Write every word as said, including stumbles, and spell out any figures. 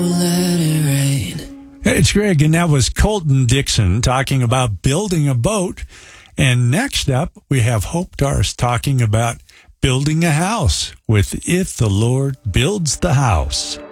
Let it rain. Hey, it's Greg, and that was Colton Dixon talking about building a boat. And next up, we have Hope Darst talking about building a house with If the Lord Builds the House.